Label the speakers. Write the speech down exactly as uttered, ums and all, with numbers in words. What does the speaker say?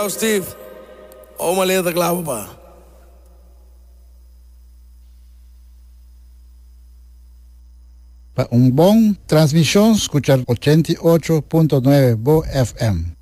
Speaker 1: Steve. Ou uma letra clava, pá.
Speaker 2: Para um bom transmissão, escuchar ochenta y ocho punto nueve Bo F M.